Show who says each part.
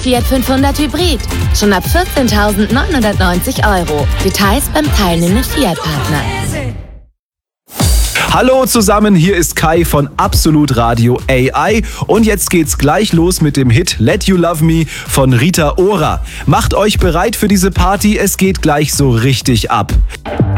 Speaker 1: Fiat 500 Hybrid. Schon ab 14.990 €. Details beim teilnehmenden Fiat-Partner.
Speaker 2: Hallo zusammen, hier ist Kai von Absolut Radio AI und jetzt geht's gleich los mit dem Hit Let You Love Me von Rita Ora. Macht euch bereit für diese Party, es geht gleich so richtig ab.